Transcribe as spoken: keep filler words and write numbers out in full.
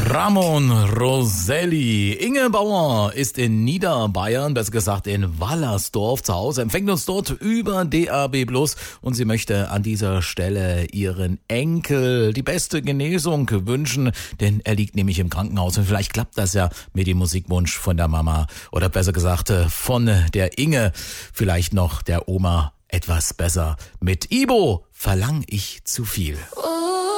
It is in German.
Ramon Roselli. Inge Bauer ist in Niederbayern, besser gesagt in Wallersdorf zu Hause, empfängt uns dort über D A B plus und sie möchte an dieser Stelle ihren Enkel die beste Genesung wünschen, denn er liegt nämlich im Krankenhaus und vielleicht klappt das ja mit dem Musikwunsch von der Mama oder besser gesagt von der Inge, vielleicht noch der Oma etwas besser. Mit Ibo verlang ich zu viel.